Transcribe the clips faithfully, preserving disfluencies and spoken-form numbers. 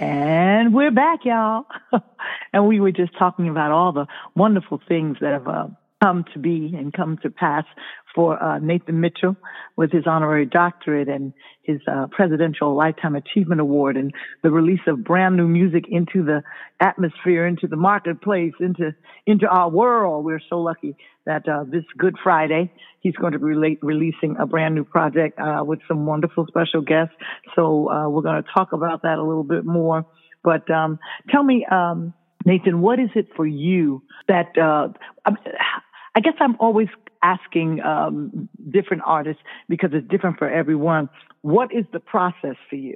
And we're back, y'all. And we were just talking about all the wonderful things that have uh, come to be and come to pass for uh, Nathan Mitchell with his honorary doctorate and his uh, Presidential Lifetime Achievement Award and the release of brand new music into the atmosphere, into the marketplace, into into our world. We're so lucky that uh, this Good Friday, he's going to be rela- releasing a brand new project uh, with some wonderful special guests. So uh, we're going to talk about that a little bit more. But um, tell me, um, Nathan, what is it for you that uh, I guess I'm always asking um, different artists because it's different for everyone. What is the process for you?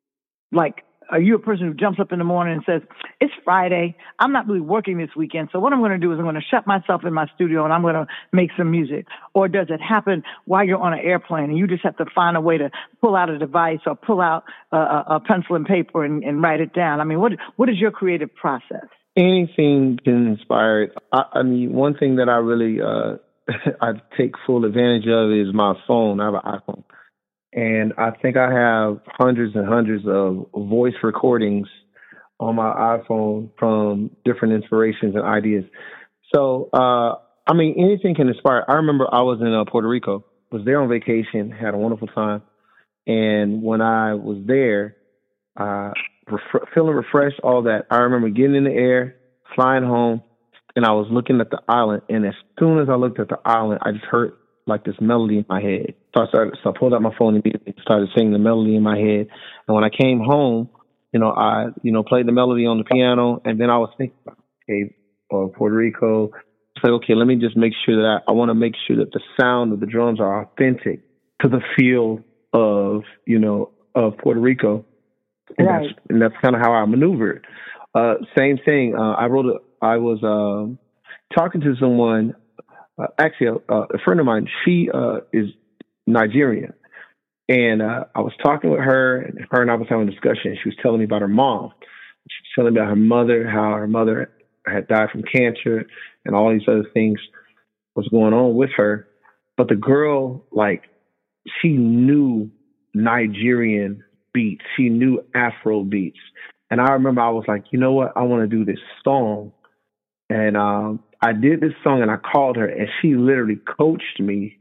Like, are you a person who jumps up in the morning and says, it's Friday, I'm not really working this weekend, so what I'm going to do is I'm going to shut myself in my studio and I'm going to make some music? Or does it happen while you're on an airplane and you just have to find a way to pull out a device or pull out a, a, a pencil and paper and, and write it down? I mean, what what is your creative process? Anything can inspire it. I, I mean, one thing that I really uh, I take full advantage of is my phone. I have an iPhone. And I think I have hundreds and hundreds of voice recordings on my iPhone from different inspirations and ideas. So, uh, I mean, anything can inspire. I remember I was in uh, Puerto Rico, was there on vacation, had a wonderful time. And when I was there, uh, ref- feeling refreshed, all that, I remember getting in the air, flying home, and I was looking at the island. And as soon as I looked at the island, I just heard like this melody in my head. So I started, so I pulled out my phone immediately, started singing the melody in my head. And when I came home, you know, I, you know, played the melody on the piano, and then I was thinking, okay, or Puerto Rico. It's like, okay, let me just make sure that I, I want to make sure that the sound of the drums are authentic to the feel of, you know, of Puerto Rico. And right. that's, and that's kind of how I maneuvered. Uh, same thing. Uh, I wrote, a, I was um, talking to someone. Uh, actually, a, a friend of mine, she uh, is Nigerian. And uh, I was talking with her, and her and I was having a discussion. She was telling me about her mom. She was telling me about her mother, how her mother had died from cancer and all these other things was going on with her. But the girl, like, she knew Nigerian beats. She knew Afro beats. And I remember I was like, you know what? I want to do this song. And um, I did this song and I called her and she literally coached me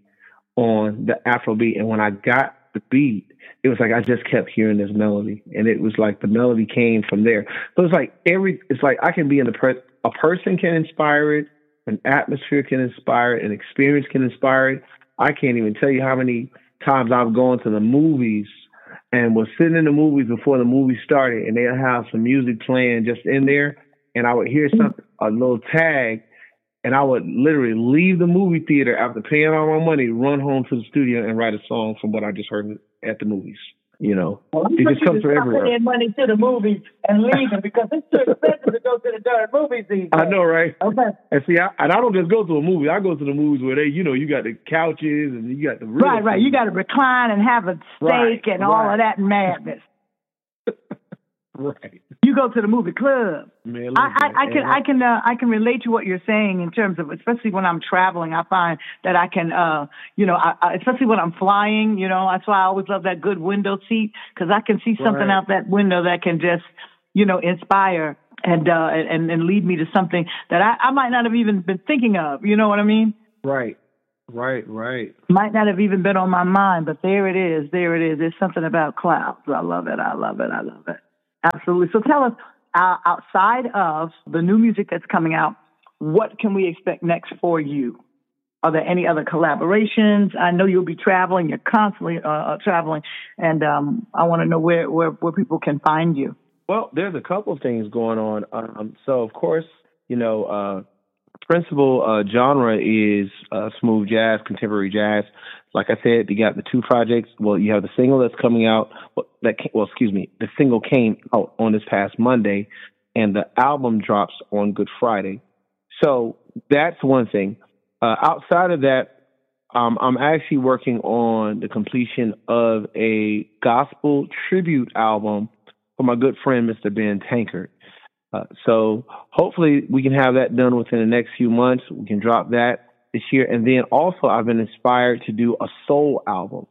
on the Afro beat. And when I got the beat, it was like I just kept hearing this melody. And it was like the melody came from there. So it's like every, it's like I can be in the, pre- a person can inspire it, an atmosphere can inspire it, an experience can inspire it. I can't even tell you how many times I've gone to the movies and was sitting in the movies before the movie started and they'll have some music playing just in there. And I would hear something, a little tag, and I would literally leave the movie theater after paying all my money, run home to the studio and write a song from what I just heard at the movies. You know, well, it just comes from everywhere. Paying money to the movies and leaving because it's too expensive to go to the darn movies these days. I know, right? Okay. And see, I, and I don't just go to a movie. I go to the movies where they, you know, you got the couches and you got the real right, right. food. You got to recline and have a steak right, and right. all of that madness. Right. You go to the movie club. Man, I, I, I can I can uh, I can relate to what you're saying in terms of, especially when I'm traveling. I find that I can uh you know I, I, especially when I'm flying. You know, that's why I always love that good window seat because I can see something right. out that window that can just you know inspire and uh and and lead me to something that I, I might not have even been thinking of. You know what I mean? Right. Right, right. Might not have even been on my mind, but there it is. There it is. There's something about clouds. I love it. I love it. I love it. Absolutely. So tell us, uh, outside of the new music that's coming out, what can we expect next for you? Are there any other collaborations? I know you'll be traveling. You're constantly uh, traveling, and um, I want to know where, where, where people can find you. Well, there's a couple of things going on. Um, so, of course, you know, uh, principal uh, genre is uh, smooth jazz, contemporary jazz. Like I said, you got the two projects. Well, you have the single that's coming out. Well, that came, well, excuse me, the single came out on this past Monday, and the album drops on Good Friday. So that's one thing. Uh, outside of that, um, I'm actually working on the completion of a gospel tribute album for my good friend, Mister Ben Tankard. Uh, so hopefully we can have that done within the next few months. We can drop that this year. And then also I've been inspired to do a soul album.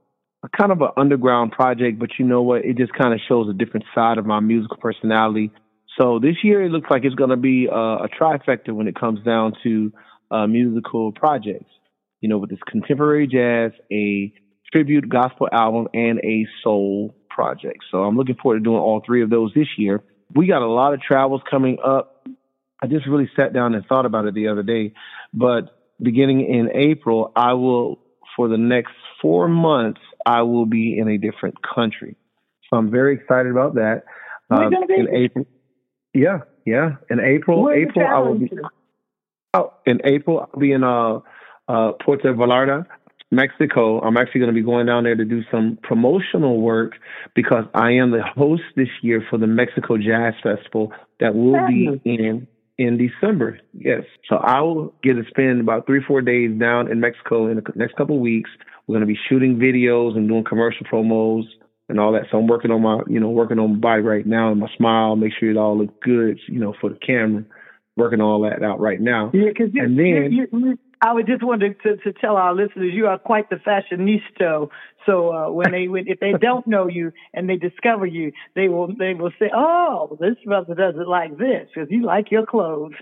a kind of an underground project, but you know what? It just kind of shows a different side of my musical personality. So this year it looks like it's going to be uh, a trifecta when it comes down to uh, musical projects. You know, with this contemporary jazz, a tribute gospel album, and a soul project. So I'm looking forward to doing all three of those this year. We got a lot of travels coming up. I just really sat down and thought about it the other day. But beginning in April, I will, for the next four months, I will be in a different country. So I'm very excited about that. Where Um, you gonna be? in April, yeah, yeah. In April, Where are you April I will traveling be. to? Oh, in April I'll be in uh, uh, Puerto Vallarta, Mexico. I'm actually going to be going down there to do some promotional work because I am the host this year for the Mexico Jazz Festival that will be in in December. Yes. So I will get to spend about three, four days down in Mexico in the next couple of weeks. We're going to be shooting videos and doing commercial promos and all that. So I'm working on my, you know, working on my body right now and my smile, make sure it all looks good, you know, for the camera. Working all that out right now. Yeah, because you, and then you, you, I would just want to, to, to tell our listeners you are quite the fashionista. So uh, when they when, if they don't know you and they discover you, they will they will say, "Oh, this brother does it like this because you like your clothes."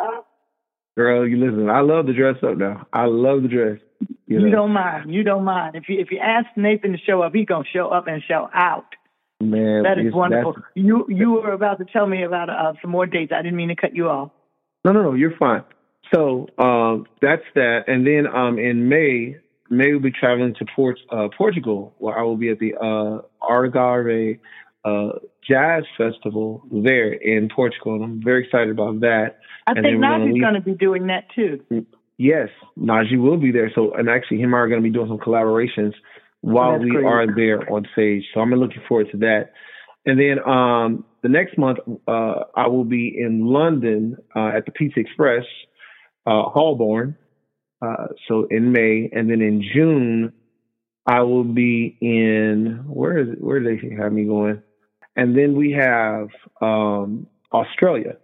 Girl, you listen. I love the dress up now. I love the dress. You, know? You don't mind. You don't mind. If you if you ask Nathan to show up, he's gonna show up and show out. Man, that is it's- wonderful. that's- You you were about to tell me about uh, some more dates. I didn't mean to cut you off. No, no, no. You're fine. So um, that's that. And then um, in May, May we'll be traveling to Port, uh, Portugal, where I will be at the uh, Algarve uh, Jazz Festival there in Portugal. And I'm very excited about that. I And think then we're gonna Najee's leave- going to be doing that too. Yes, Najee will be there. So, and actually, him and I are going to be doing some collaborations while That's we great. are there on stage. So I'm looking forward to that. And then um, the next month, uh, I will be in London uh, at the Pizza Express, uh, Holborn. Uh, so in May, and then in June, I will be in where is it, where do they have me going? And then we have um, Australia.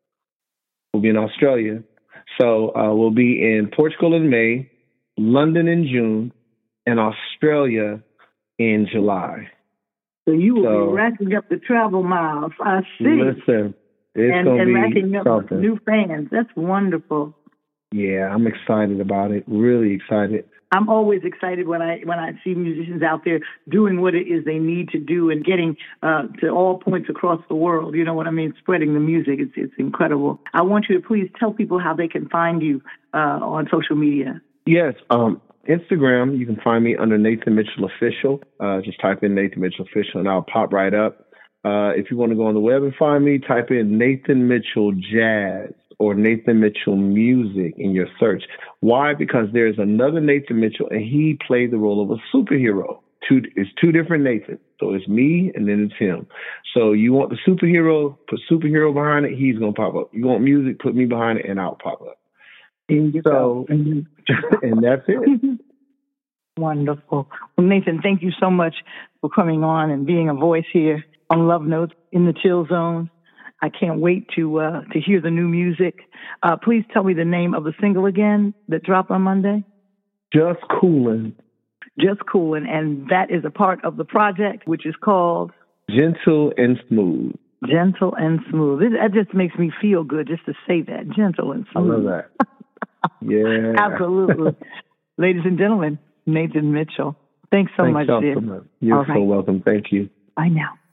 We'll be in Australia. So uh, we'll be in Portugal in May, London in June, and Australia in July. So you will So- be racking up the travel miles. I see. Listen, it's and going to and be racking up something. new fans. That's wonderful. Yeah, I'm excited about it. Really excited. I'm always excited when I when I see musicians out there doing what it is they need to do and getting uh, to all points across the world. You know what I mean? Spreading the music. It's it's incredible. I want you to please tell people how they can find you uh, on social media. Yes, um, Instagram, you can find me under Nathan Mitchell Official. Uh, just type in Nathan Mitchell Official and I'll pop right up. Uh, if you want to go on the web and find me, type in Nathan Mitchell Jazz or Nathan Mitchell Music in your search. Why? Because there's another Nathan Mitchell and he played the role of a superhero. Two, it's two different Nathans. So it's me and then it's him. So you want the superhero, put superhero behind it, he's going to pop up. You want music, put me behind it and I'll pop up. So, and that's it. Wonderful. Well, Nathan, thank you so much for coming on and being a voice here on Love Notes in the Chill Zone. I can't wait to uh, to hear the new music. Uh, please tell me the name of the single again that dropped on Monday. Just Coolin'. Just Coolin', and that is a part of the project, which is called Gentle and Smooth. Gentle and Smooth. It, that just makes me feel good just to say that. Gentle and I smooth. love that. Yeah. Absolutely. Ladies and gentlemen, Nathan Mitchell. Thanks so Thanks much, y'all dear. so much. You're All so right. welcome. Thank you. Bye now.